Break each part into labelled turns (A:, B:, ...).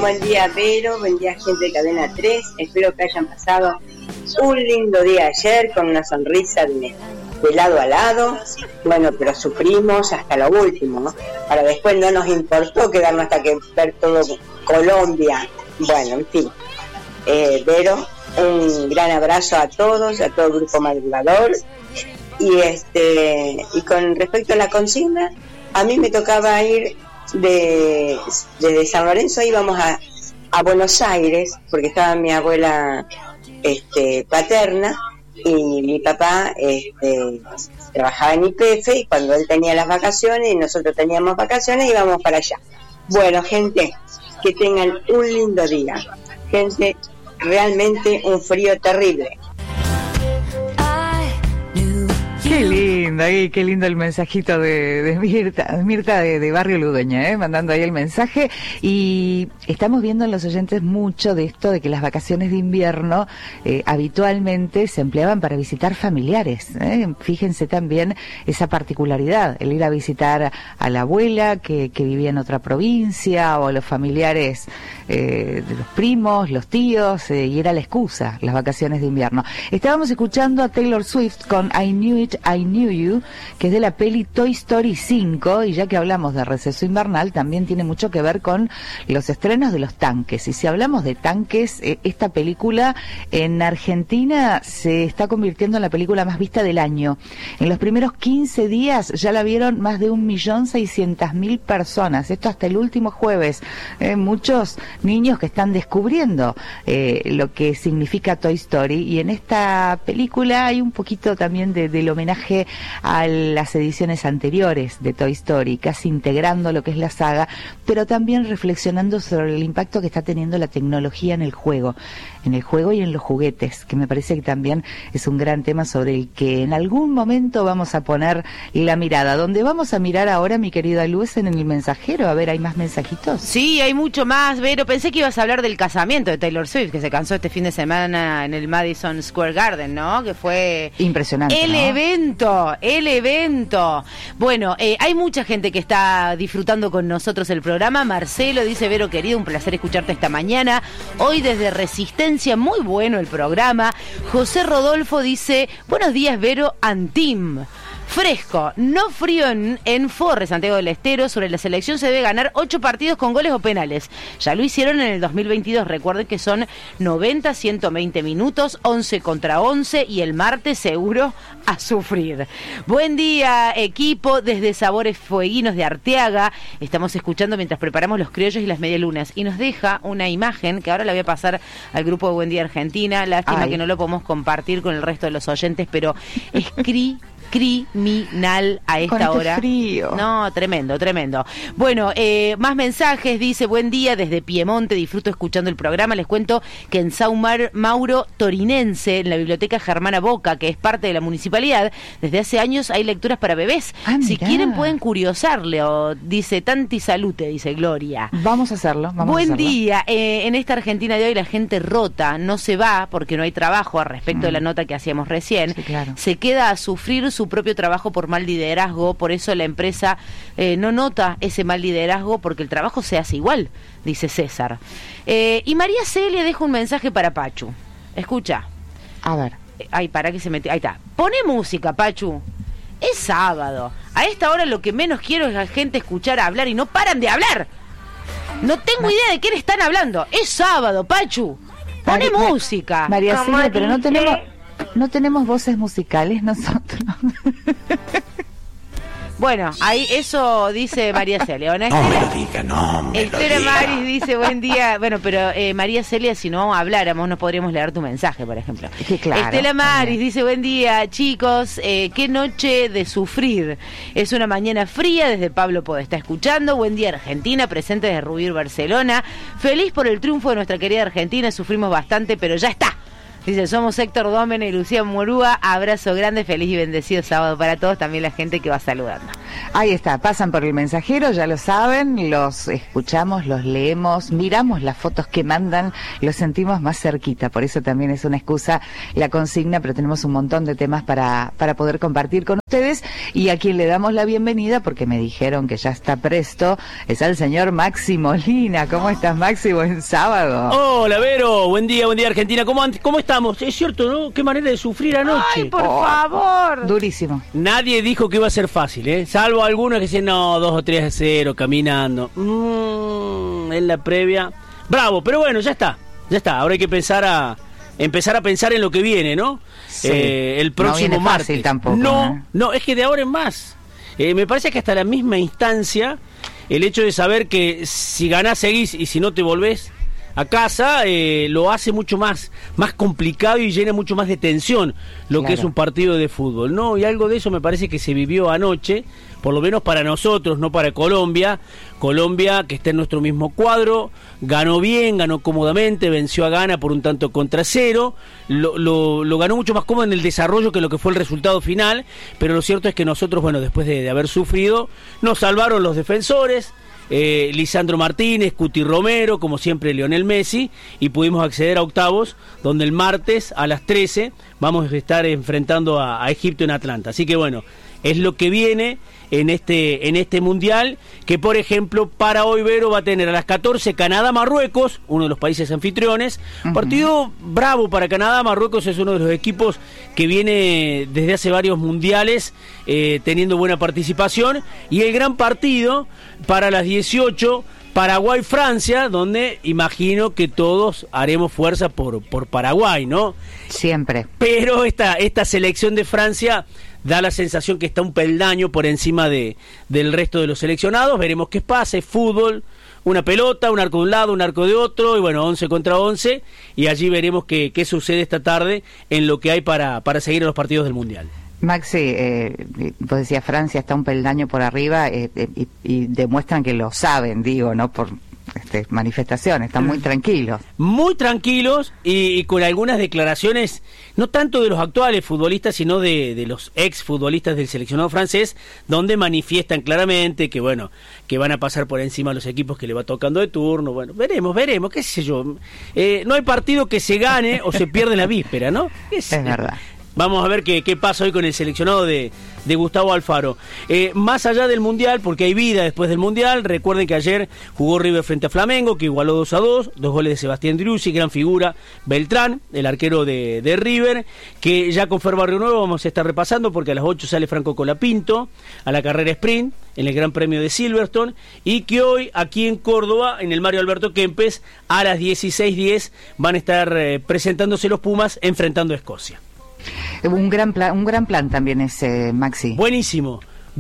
A: Buen día, Vero, buen día, gente de Cadena 3. Espero que hayan pasado un lindo día ayer con una sonrisa de lado a lado. Bueno, pero sufrimos hasta lo último, ¿no? Para después no nos importó quedarnos hasta que ver todo Colombia. Bueno, en fin. Vero, un gran abrazo a todos, a todo el grupo madrugador. Y con respecto a la consigna, a mí me tocaba ir desde San Lorenzo, íbamos a Buenos Aires, porque estaba mi abuela paterna, y mi papá trabajaba en YPF, y cuando él tenía las vacaciones y nosotros teníamos vacaciones, íbamos para allá. Bueno, gente, que tengan un lindo día. Gente, realmente un frío terrible.
B: Qué lindo el mensajito de Mirta de Barrio Ludueña, mandando ahí el mensaje. Y estamos viendo en los oyentes mucho de esto de que las vacaciones de invierno habitualmente se empleaban para visitar familiares. Fíjense también esa particularidad, el ir a visitar a la abuela que vivía en otra provincia, o a los familiares de los primos, los tíos, y era la excusa, las vacaciones de invierno. Estábamos escuchando a Taylor Swift con I Knew It, I Knew You, que es de la peli Toy Story 5, y ya que hablamos de receso invernal, también tiene mucho que ver con los estrenos de los tanques. Y si hablamos de tanques, esta película en Argentina se está convirtiendo en la película más vista del año. En los primeros 15 días ya la vieron más de 1.600.000 personas, esto hasta el último jueves. Muchos niños que están descubriendo lo que significa Toy Story, y en esta película hay un poquito también del homenaje a las ediciones anteriores de Toy Story, casi integrando lo que es la saga, pero también reflexionando sobre el impacto que está teniendo la tecnología en el juego y en los juguetes, que me parece que también es un gran tema sobre el que en algún momento vamos a poner la mirada. ¿Dónde vamos a mirar ahora, mi querida Luz? En el mensajero. A ver, ¿hay más mensajitos?
C: Sí, hay mucho más, Vero. Pensé que ibas a hablar del casamiento de Taylor Swift, que se casó este fin de semana en el Madison Square Garden, ¿no? Que fue
B: impresionante,
C: el evento. Bueno, hay mucha gente que está disfrutando con nosotros el programa. Marcelo dice: Vero, querido, un placer escucharte esta mañana. Hoy desde Resistencia, muy bueno el programa. José Rodolfo dice: buenos días, Vero, Antim. Fresco, no frío en Forre, Santiago del Estero. Sobre la selección se debe ganar 8 partidos con goles o penales. Ya lo hicieron en el 2022. Recuerden que son 90, 120 minutos, 11 contra 11, y el martes seguro a sufrir. Buen día, equipo, desde Sabores Fueguinos de Arteaga. Estamos escuchando mientras preparamos los criollos y las medialunas. Y nos deja una imagen que ahora la voy a pasar al grupo de Buen Día Argentina. Lástima que no lo podemos compartir con el resto de los oyentes, pero es criminal a esta hora.
B: Frío.
C: No, tremendo. Bueno, más mensajes. Dice: buen día desde Piemonte, disfruto escuchando el programa. Les cuento que en São Mauro Torinense, en la biblioteca Germana Boca, que es parte de la municipalidad, desde hace años hay lecturas para bebés. Si quieren pueden curiosarle, o dice Tanti Salute, dice Gloria.
B: Vamos a hacerlo.
C: Buen día. En esta Argentina de hoy la gente rota, no se va porque no hay trabajo, a respecto de la nota que hacíamos recién.
B: Sí, claro.
C: Se queda a sufrir su propio trabajo por mal liderazgo. Por eso la empresa no nota ese mal liderazgo, porque el trabajo se hace igual, dice César. Y María Celia deja un mensaje para Pachu. Escucha.
B: A ver.
C: Ay, para que se mete. Ahí está. Poné música, Pachu. Es sábado. A esta hora lo que menos quiero es la gente escuchar hablar, y no paran de hablar. No tengo idea de quién están hablando. Es sábado, Pachu. Poné música.
B: María Celia, pero no tenemos voces musicales nosotros.
C: Bueno, ahí eso dice María Celia.
D: No me lo diga, no me lo
C: Estela
D: diga.
C: Maris dice: buen día. Bueno, pero María Celia, si no habláramos, no podríamos leer tu mensaje, por ejemplo.
B: Sí, claro.
C: Estela Maris dice: buen día, chicos. Qué noche de sufrir. Es una mañana fría, desde Pablo Podestá escuchando. Buen día, Argentina, presente desde Rubir, Barcelona. Feliz por el triunfo de nuestra querida Argentina. Sufrimos bastante, pero ya está. Dice: somos Héctor Dómene y Lucía Morúa. Abrazo grande, feliz y bendecido sábado para todos. También la gente que va saludando.
B: Ahí está, pasan por el mensajero, ya lo saben, los escuchamos, los leemos, miramos las fotos que mandan, los sentimos más cerquita, por eso también es una excusa la consigna, pero tenemos un montón de temas para poder compartir con ustedes, y a quien le damos la bienvenida, porque me dijeron que ya está presto, es al señor Maxi Molina. ¿Cómo estás, Maxi? Buen sábado.
E: Hola, Vero, buen día Argentina. ¿Cómo estamos? Es cierto, ¿no? Qué manera de sufrir anoche.
C: ¡Ay, por favor!
B: Durísimo.
E: Nadie dijo que iba a ser fácil, ¿eh? Salvo algunos que dicen, no, 2 o 3-0, caminando. En la previa. Bravo, pero bueno, ya está. Ahora hay que empezar a pensar en lo que viene, ¿no?
B: Sí.
E: El próximo
B: no
E: martes.
B: Fácil tampoco,
E: no, es que de ahora en más. Me parece que hasta la misma instancia, el hecho de saber que si ganás seguís y si no te volvés a casa, lo hace mucho más complicado y llena mucho más de tensión lo que es un partido de fútbol, ¿no? Y algo de eso me parece que se vivió anoche, por lo menos para nosotros, no para Colombia, que está en nuestro mismo cuadro, ganó bien, ganó cómodamente, venció a Ghana por un tanto contra 0, lo ganó mucho más cómodo en el desarrollo que lo que fue el resultado final, pero lo cierto es que nosotros, bueno, después de haber sufrido, nos salvaron los defensores, Lisandro Martínez, Cuti Romero, como siempre Lionel Messi, y pudimos acceder a octavos, donde el martes a las 13 vamos a estar enfrentando a Egipto en Atlanta. Así que bueno, es lo que viene en este mundial, que por ejemplo para hoy, Vero, va a tener a las 14 Canadá-Marruecos, uno de los países anfitriones. Partido bravo para Canadá. Marruecos es uno de los equipos que viene desde hace varios mundiales teniendo buena participación, y el gran partido para las 18 Paraguay-Francia, donde imagino que todos haremos fuerza por Paraguay, ¿no?
B: Siempre.
E: Pero esta selección de Francia da la sensación que está un peldaño por encima del resto de los seleccionados. Veremos qué pasa. Es fútbol, una pelota, un arco de un lado, un arco de otro, y bueno, 11 contra 11, y allí veremos qué sucede esta tarde en lo que hay para seguir en los partidos del Mundial.
B: Maxi, vos decías Francia está un peldaño por arriba, y demuestran que lo saben, digo, no por manifestaciones, están muy tranquilos. Muy
E: tranquilos y con algunas declaraciones, no tanto de los actuales futbolistas, sino de los ex futbolistas del seleccionado francés, donde manifiestan claramente que bueno, que van a pasar por encima a los equipos que le va tocando de turno. Bueno, veremos, qué sé yo. No hay partido que se gane o se pierde en la víspera, ¿no?
B: Es verdad.
E: Vamos a ver qué pasa hoy con el seleccionado de Gustavo Alfaro. Más allá del Mundial, porque hay vida después del Mundial, recuerden que ayer jugó River frente a Flamengo, que igualó 2-2, 2 goles de Sebastián Driussi, gran figura Beltrán, el arquero de River, que ya con Fer Barrio Nuevo vamos a estar repasando, porque a las 8 sale Franco Colapinto a la carrera sprint en el Gran Premio de Silverstone, y que hoy aquí en Córdoba, en el Mario Alberto Kempes, a las 16:10 van a estar presentándose los Pumas enfrentando a Escocia.
B: Un gran plan también es, Maxi.
E: Buenísimo.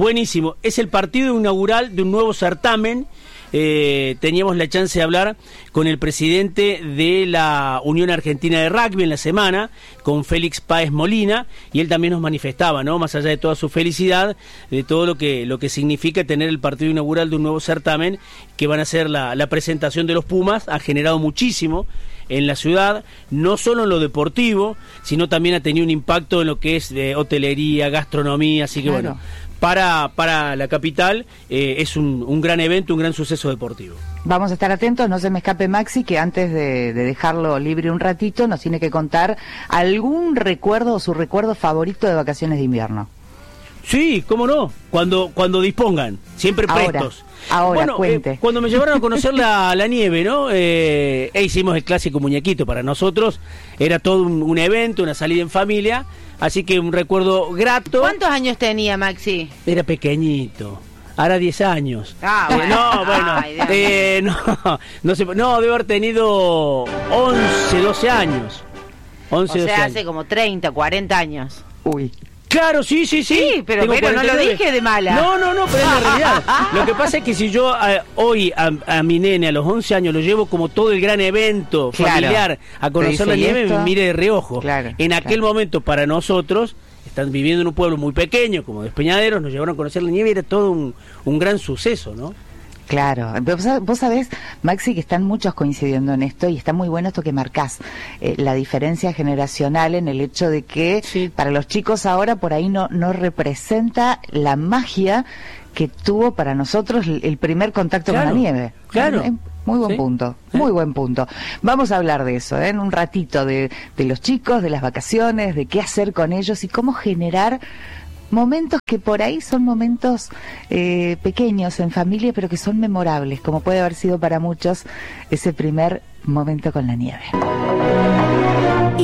E: Es el partido inaugural de un nuevo certamen. Teníamos la chance de hablar con el presidente de la Unión Argentina de Rugby en la semana, con Félix Páez Molina, y él también nos manifestaba, ¿no? Más allá de toda su felicidad, de todo lo que significa tener el partido inaugural de un nuevo certamen, que van a ser la presentación de los Pumas. Ha generado muchísimo en la ciudad, no solo en lo deportivo, sino también ha tenido un impacto en lo que es hotelería, gastronomía, así que claro. Bueno, para la capital es un gran evento, un gran suceso deportivo.
B: Vamos a estar atentos, no se me escape Maxi, que antes de dejarlo libre un ratito, nos tiene que contar algún recuerdo o su recuerdo favorito de vacaciones de invierno.
E: Sí, cómo no, cuando dispongan, siempre prestos.
B: Ahora,
E: bueno,
B: cuente.
E: Cuando me llevaron a conocer la nieve, ¿no? Hicimos el clásico muñequito. Para nosotros era todo un evento, una salida en familia, así que un recuerdo grato.
C: ¿Cuántos años tenía, Maxi?
E: Era pequeñito. Ahora 10 años.
C: Ay,
E: no, debe haber tenido 11, 12 años.
C: 11, o sea, hace como 30, 40 años.
B: Uy.
E: Claro, sí.
C: Sí, pero no lo dije de mala.
E: No, pero es la realidad. Lo que pasa es que si yo hoy a mi nene a los 11 años lo llevo como todo el gran evento familiar a conocer la nieve, me mire de reojo.
B: Claro,
E: en aquel momento, para nosotros, están viviendo en un pueblo muy pequeño, como Despeñaderos, nos llevaron a conocer la nieve y era todo un gran suceso, ¿no?
B: Claro, vos sabés, Maxi, que están muchos coincidiendo en esto y está muy bueno esto que marcás, la diferencia generacional en el hecho de que para los chicos ahora por ahí no representa la magia que tuvo para nosotros el primer contacto con la nieve.
E: Claro.
B: Muy buen punto, muy buen punto. Vamos a hablar de eso, en un ratito, de los chicos, de las vacaciones, de qué hacer con ellos y cómo generar momentos que por ahí son momentos pequeños en familia, pero que son memorables, como puede haber sido para muchos ese primer momento con la nieve.